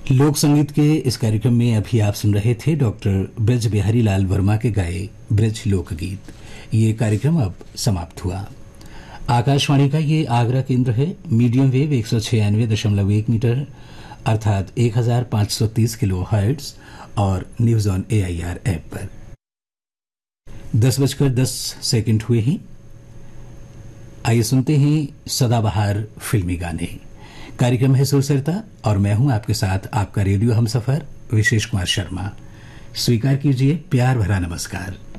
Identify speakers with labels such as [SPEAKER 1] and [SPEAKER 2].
[SPEAKER 1] लोक संगीत के इस कार्यक्रम में अभी आप सुन रहे थे डॉक्टर ब्रज बिहारी लाल वर्मा के गाए ब्रज लोकगीत। ये कार्यक्रम अब समाप्त हुआ। आकाशवाणी का ये आगरा केंद्र है। मीडियम वेव 196.1 मीटर अर्थात 1530 किलो हर्ट्ज और न्यूज ऑन AIR ऐप पर 10:10 हुए हैं। आइए सुनते हैं सदाबहार फिल्मी गाने। कार्यक्रम है सुरसरता और मैं हूं आपके साथ आपका रेडियो हमसफर विशेष कुमार शर्मा। स्वीकार कीजिए प्यार भरा नमस्कार।